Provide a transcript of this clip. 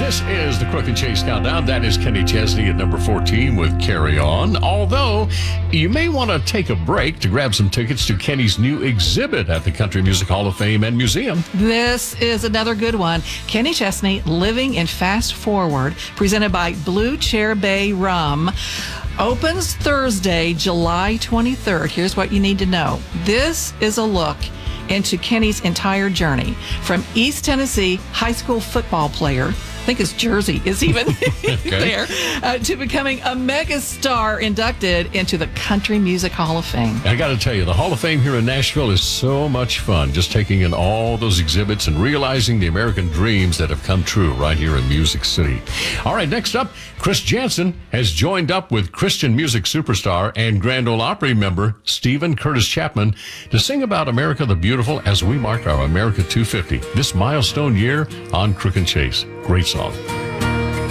This is the Crook and Chase Countdown. That is Kenny Chesney at number 14 with Carry On. Although, you may want to take a break to grab some tickets to Kenny's new exhibit at the Country Music Hall of Fame and Museum. This is another good one. Kenny Chesney, Living in Fast Forward, presented by Blue Chair Bay Rum. Opens Thursday, July 23rd. Here's what you need to know. This is a look into Kenny's entire journey from East Tennessee high school football player, I think his jersey is even there, to becoming a mega star inducted into the Country Music Hall of Fame. I got to tell you, the Hall of Fame here in Nashville is so much fun, just taking in all those exhibits and realizing the American dreams that have come true right here in Music City. All right, next up, Chris Janson has joined up with Christian music superstar and Grand Ole Opry member Stephen Curtis Chapman to sing about America the Beautiful as we mark our America 250, this milestone year on Crook and Chase. Great song.